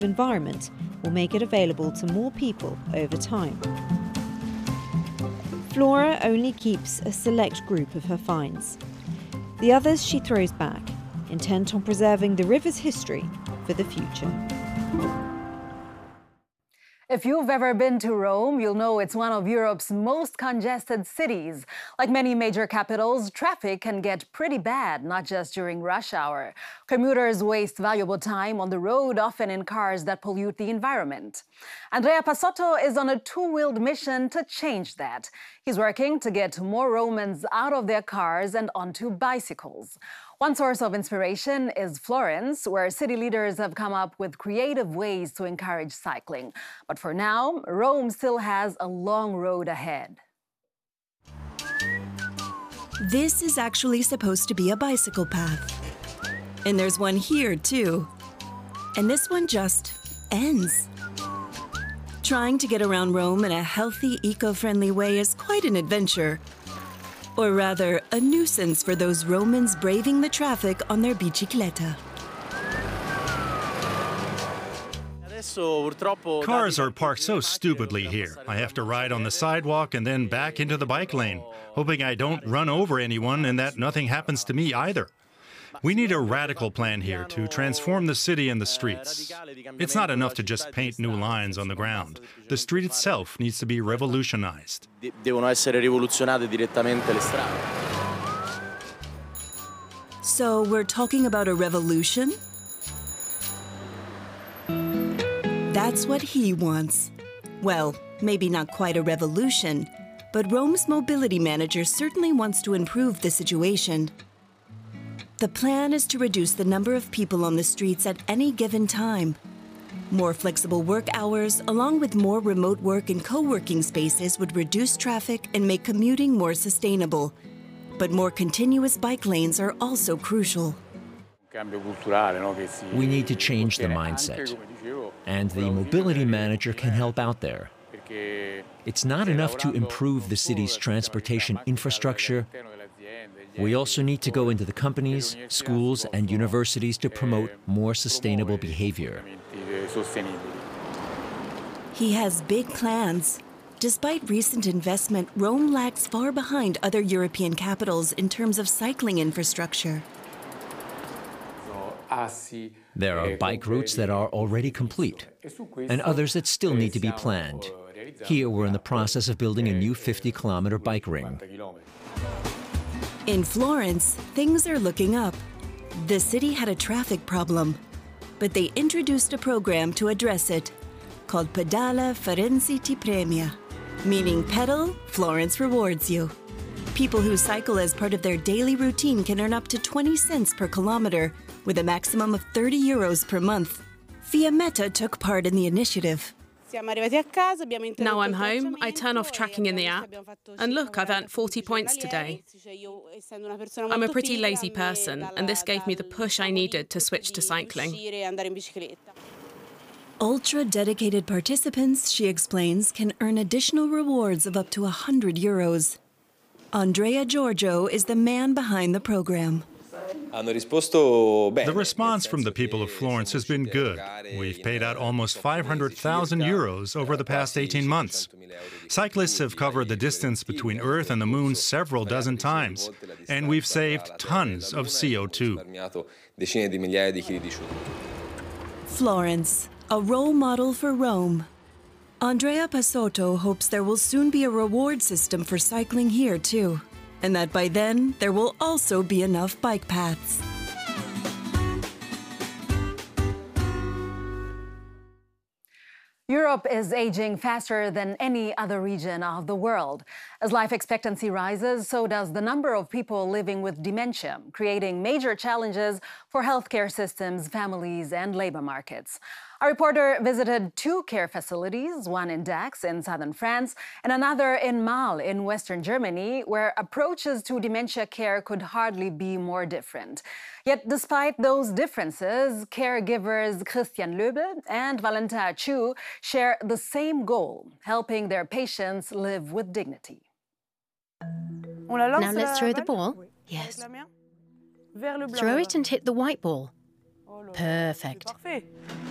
environment will make it available to more people over time. Flora only keeps a select group of her finds. The others she throws back, intent on preserving the river's history for the future. If you've ever been to Rome, you'll know it's one of Europe's most congested cities. Like many major capitals, traffic can get pretty bad, not just during rush hour. Commuters waste valuable time on the road, often in cars that pollute the environment. Andrea Passotto is on a two-wheeled mission to change that. He's working to get more Romans out of their cars and onto bicycles. One source of inspiration is Florence, where city leaders have come up with creative ways to encourage cycling. But for now, Rome still has a long road ahead. This is actually supposed to be a bicycle path. And there's one here, too. And this one just ends. Trying to get around Rome in a healthy, eco-friendly way is quite an adventure. Or rather, a nuisance for those Romans braving the traffic on their bicicletta. Cars are parked so stupidly here. I have to ride on the sidewalk and then back into the bike lane, hoping I don't run over anyone and that nothing happens to me either. We need a radical plan here to transform the city and the streets. It's not enough to just paint new lines on the ground. The street itself needs to be revolutionized. So we're talking about a revolution? That's what he wants. Well, maybe not quite a revolution, but Rome's mobility manager certainly wants to improve the situation. The plan is to reduce the number of people on the streets at any given time. More flexible work hours, along with more remote work and co-working spaces, would reduce traffic and make commuting more sustainable. But more continuous bike lanes are also crucial. We need to change the mindset, and the mobility manager can help out there. It's not enough to improve the city's transportation infrastructure. We also need to go into the companies, schools, and universities to promote more sustainable behavior. He has big plans. Despite recent investment, Rome lags far behind other European capitals in terms of cycling infrastructure. There are bike routes that are already complete, and others that still need to be planned. Here, we're in the process of building a new 50-kilometer bike ring. In Florence, things are looking up. The city had a traffic problem, but they introduced a program to address it, called Pedala Firenze ti premia, meaning pedal, Florence rewards you. People who cycle as part of their daily routine can earn up to 20 cents per kilometer, with a maximum of 30 euros per month. Fiammetta took part in the initiative. Now I'm home, I turn off tracking in the app, and look, I've earned 40 points today. I'm a pretty lazy person, and this gave me the push I needed to switch to cycling. Ultra-dedicated participants, she explains, can earn additional rewards of up to 100 euros. Andrea Giorgio is the man behind the program. The response from the people of Florence has been good. We've paid out almost 500,000 euros over the past 18 months. Cyclists have covered the distance between Earth and the Moon several dozen times, and we've saved tons of CO2. Florence, a role model for Rome. Andrea Passotto hopes there will soon be a reward system for cycling here, too. And that by then, there will also be enough bike paths. Europe is aging faster than any other region of the world. As life expectancy rises, so does the number of people living with dementia, creating major challenges for healthcare systems, families, and labor markets. Our reporter visited two care facilities, one in Dax in southern France and another in Marl in western Germany, where approaches to dementia care could hardly be more different. Yet despite those differences, caregivers Christian Löbe and Valentin Chu share the same goal, helping their patients live with dignity. Now let's throw the ball. Yes. Throw it and hit the white ball. Perfect.